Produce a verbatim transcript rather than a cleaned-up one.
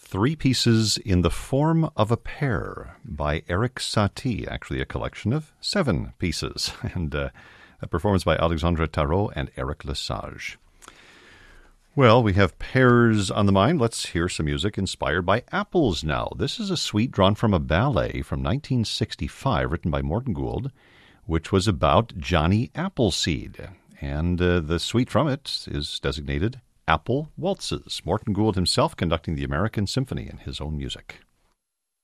Three Pieces in the Form of a Pear by Eric Satie, actually a collection of seven pieces, and uh, a performance by Alexandre Tarot and Eric Lesage. Well, we have pears on the mind. Let's hear some music inspired by apples now. This is a suite drawn from a ballet from nineteen sixty-five, written by Morton Gould, which was about Johnny Appleseed. And uh, the suite from it is designated Apple Waltzes. Morton Gould himself conducting the American Symphony in his own music.